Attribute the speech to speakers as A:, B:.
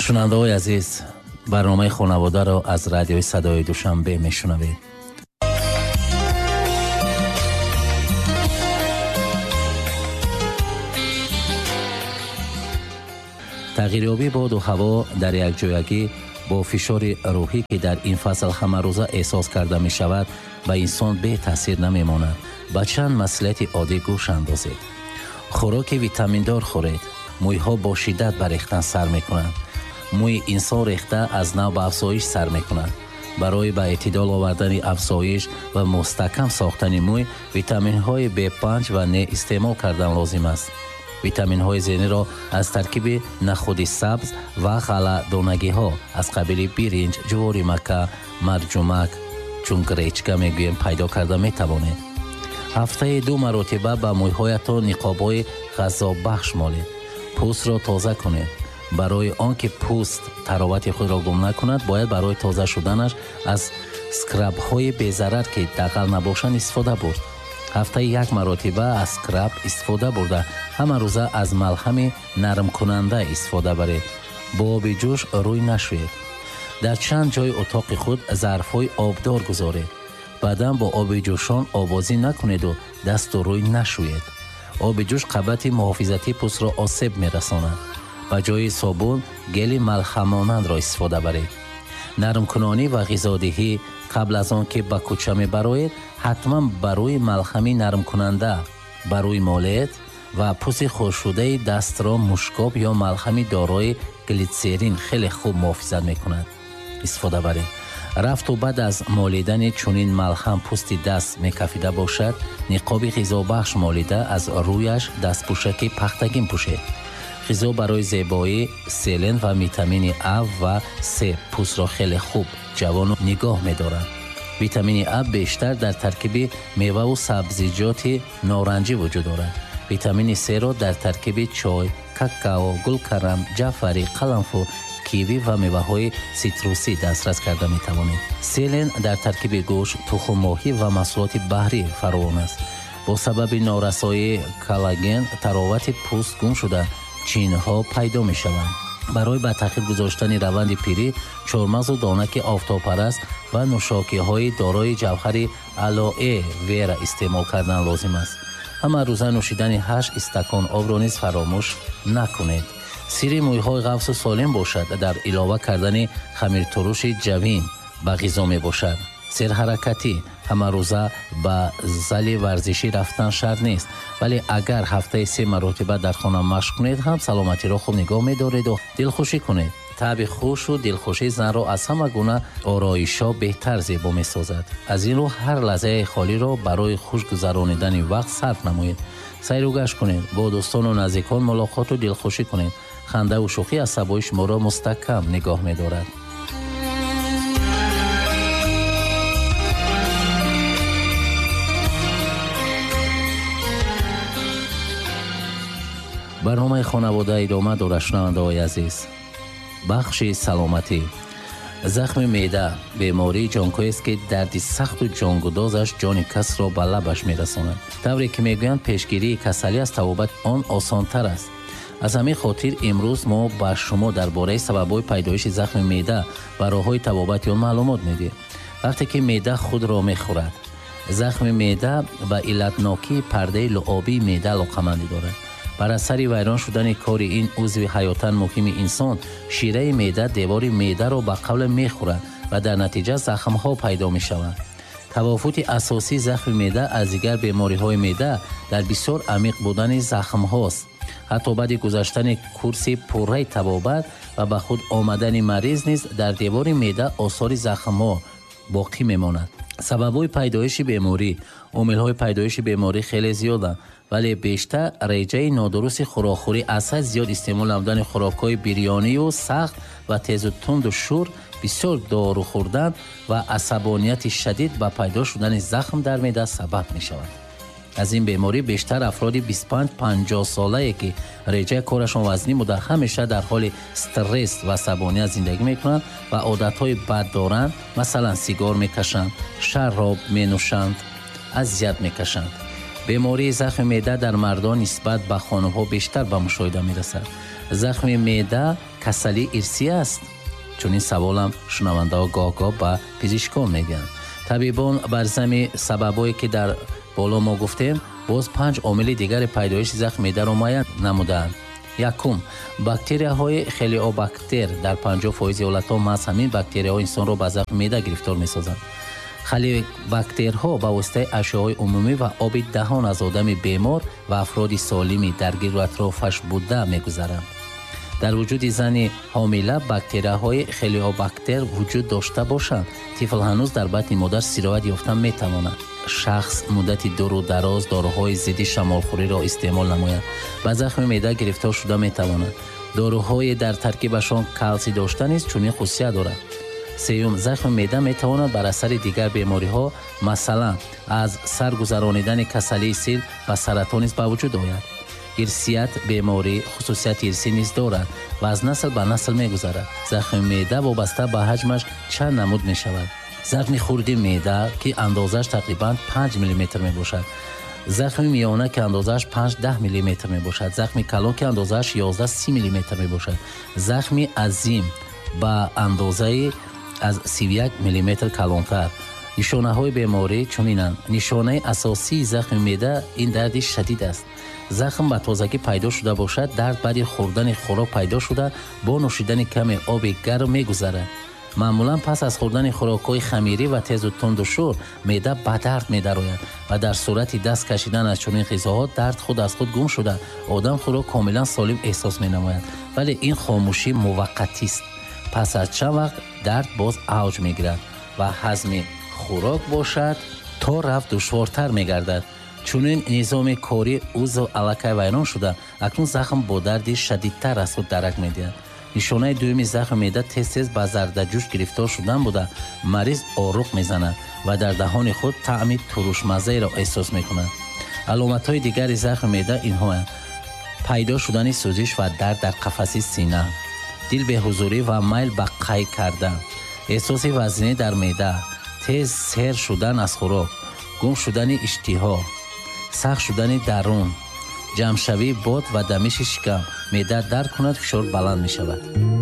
A: шунавандаҳои азиз, барномаи хонаводаро аз радиои садои душанбе мешунавед. тағйирёбии боду ҳаво дар якҷоягӣ бо фишори рӯҳӣ ки дар ин фасл ҳамарӯза эҳсос карда мешавад ба инсон бетаъсир намемонад. ба чанд маслиҳати оддӣ гӯш андозед. хӯроки витаминдор хӯред. мӯйҳо бо шиддат ба рехтан сар мекунанд. мӯи инсон рехта аз нав ба афзоиш сар мекунад. барои ба эътидол овардани афзоиш ва мустаҳкам сохтани мӯй витаминҳои B5 ва N истеъмол кардан лозим аст. витаминҳои зениро аз таркиби нахуди сабз ва ғалладонагиҳо аз қабили биринҷ, ҷувори мака, марҷумак, чун гречка мегӯем пайдо карда метавонед. ҳафтаи 2 маротиба ба мӯйҳоятон ниқобҳои ғазобахш молед. пӯстро тоза кунед. барои он ки пӯст таровати худро гум накунад, бояд барои тоза шуданаш аз скрабҳои безарар ки дағал набошанд истифода бурд. ҳафтаи 1 маротиба аз скраб истифода бурда ҳама рӯза аз малҳами нармкунанда истифода баред. бо оби ҷӯш рӯй нашӯед. дар чанд ҷои утоқи худ зарфҳои обдор гузоред. баъдан бо оби ҷӯшон овозӣ накунеду дасту рӯй нашӯед. оби ҷӯш қабати муҳофизати пӯстро осеб мерасонад. ба ҷои собун гели малҳамонандро истифода баред. нармкунонӣ ва ғизодиҳӣ қабл аз он ки ба кӯча мебароед, ҳатман ба рӯи малҳами нармкунанда ба рӯй молед ва пӯсти хушкшудаи дастро мушкоб ё малҳами дорои глитсерин хеле хуб муҳофизат мекунад. истифода баред. рафту баъд аз молидани чунин малҳам пӯсти даст мекафида бошад, ниқоби ғизобахш молида аз рӯяш дастпӯшаки пахтагин пӯшед. ғизо барои зебоӣ селен ва витамини А ва С пӯстро хеле хуб ҷавону нигоҳ медорад. витамини А бештар дар таркиби меваву сабзиҷоти норанҷӣ вуҷуд дорад. витамини С-ро дар таркиби чой, какао, гулкарам, ҷаъфарӣ, қаламфур, киви ва меваҳои ситрусӣ дастрас карда метавонед. селен дар таркиби гӯшт, тухммоҳӣ ва маҳсулоти баҳрӣ фаровон аст. бо сабаби норасоии коллаген таровати пӯст гум шуда чинҳо пайдо мешаванд. барои ба таъхир гузоштани раванди пирӣ чормағзу донаки офтобпараст ва нӯшокиҳои дорои ҷавҳари алоэ вера истеъмол кардан лозим аст. ҳама рӯза нӯшидани 8 истакон обро низ фаромӯш накунед. сирри мӯйҳои ғафсу солим бошад дар илова кардани хамиртуруши ҷавин ба ғизо мебошад. серҳаракатӣ ҳама рӯза ба зали варзишӣ рафтан шарт нест, вале агар ҳафтаи 3 маротиба дар хона машқ кунед, ҳам саломатиро хуб нигоҳ медореду дилхушӣ кунед. таъби хушу дилхушӣ занро аз ҳама гуна ороишҳо беҳтар зебо месозад. аз ин рӯ ҳар лаҳзаи холиро барои хуш гузаронидани вақт сарф намоед. сайру гашт кунед, бо дӯстону наздикон мулоқоту дилхушӣ кунед. хандаву шӯхӣ асабои шуморо мустаҳкам нигоҳ медорад. барномаи хонавода идома дорад. шунавандаҳои азиз, бахши саломатӣ. захми меъда бемории ҷонкӯест ки дарди сахту ҷонгудозаш ҷони касро ба лабаш мерасонад. тавре ки мегӯянд пешгирии касалӣ аз табобати он осонтар аст. аз ҳамин хотир имрӯз мо ба шумо дар бораи сабабҳои пайдоиши захми меъда ва роҳҳои табобати он маълумот медиҳем. вақте ки меъда худро мехӯрад, захми меъда ба иллатнокии пардаи луъобии меъда алоқамандӣ дорад. бар асари вайрон шудани кори ин узви ҳаётан муҳими инсон, шираи меъда девори меъдаро ба қавле мехӯрад ва дар натиҷа захмҳо пайдо мешаванд. тавофути асосии захми меъда аз дигар бемориҳои меъда дар бисёр амиқ будани захмҳост. ҳатто баъди гузаштани курси пурраи табобат ва ба худ омадани мариз низ дар девори меъда осори захмҳо боқӣ мемонад. сабабҳои пайдоиши беморӣ. омилҳои пайдоиши беморӣ хеле зиёданд, вале бештар реҷаи нодурусти хӯрокхӯрӣ, аз ҳад зиёд истеъмол намудани хӯрокҳои бирёнию сахт ва тезу тунду шур, бисёр дору хӯрдан ва асабонияти шадид ба пайдо шудани захм дар меъда сабаб мешавад. аз ин беморӣ бештар афроди 25-50 солае ки реҷаи корашон вазнин буда ҳамеша дар ҳоли стресс ва асабоният зиндагӣ мекунанд ва одатҳои бад доранд, масалан сигор мекашанд, шароб менӯшанд, азият мекашанд. бемории захми меъда дар мардон нисбат ба хонумҳо бештар ба мушоҳида мерасад. захми меъда касалӣ ирсӣ аст? чунин саволам шунавандаҳо гоҳ-гоҳ ба пизишкон мегӯянд. табибон бар зами сабабое ки дар боло мо гуфтем, боз 5 омили дигари пайдоиши захми меъдаро муайян намудаанд. якум, бактерияҳои хелиобактер дар 50% ҳолатҳо маҳз ҳамин бактерияҳо инсонро ба захми меъда гирифтор месозанд. хелиобактерҳо ба воситаи ашёҳои умумӣ ва оби даҳон аз одами бемор ва афроди солими дар гирду атрофаш буда мегузаранд. дар вуҷуди зани ҳомила бактерияҳои хелиобактер вуҷуд дошта бошанд, тифл ҳанӯз дар батни модар сироят ёфта метавонад. шахс муддати дуру дароз дороҳои зидди шамолхӯриро истеъмол намояд, ба захми меъда гирифтор шуда метавонад. доруҳое дар таркибашон калсий дошта низ чунин хусусият дорад. сеюм, захми меъда метавонад бар асари дигар бемориҳо, масалан аз сар гузаронидани касалии сил ба саратон низ ба вуҷуд ояд. ирсият беморӣ хусусияти ирсӣ низ дорад ва аз насл ба насл мегузарад. захми меъда вобаста ба ҳаҷмаш чанд намуд мешавад. захми хурди меъда ки андозаш тақрибан 5 мм мебошад, захми миёна ки андозаш 5-10 мм мебошад, захми калон ки андозаш 11-30 мм мебошад, захми азим ба андозаи аз 31 мм калонтар. нишонаҳои беморӣ чунинанд. нишонаи асосии захми меъда ин дарди шадид аст. захм ба тозагӣ пайдо шуда бошад, дард баъди хӯрдани хӯрок пайдо шуда бо нӯшидани каме оби гарм мегузарад. маъмулан пас аз хӯрдани хӯрокҳои хамирӣ ва тезу тунду шӯр меъда ба дард медарояд ва дар сурати даст кашидан аз чунин ғизоҳо дард худ аз худ гум шуда одам худро комилан солим эҳсос менамояд. вале ин хомӯшӣ муваққатист. пас аз чанд вақт дард боз авҷ мегирад ва ҳазми хӯрок бошад то рафт душвортар мегардад. чунин низоми кори узв аллакай вайрон шуда акнун захм бо дарди шадидтар аз худ дарак медиҳад. нишонаи дуюми захми меъда тез-тез ба зардаҷӯш гирифтор шудан буда мариз оруқ мезанад ва дар даҳони худ таъми турушмаззаеро эҳсос мекунад. аломатҳои дигари захми меъда инҳоянд: пайдо шудани сӯзиш ва дард дар қафаси сина, дилбеҳузурӣ ва майл ба қай кардан, эҳсоси вазнинӣ дар меъда, тез сер шудан аз хӯрок, гум шудани иштиҳо, сахт шудани дарун, ҷамъшавии бод ва дамиши шикам. меъда дард кунад, фишор баланд мешавад.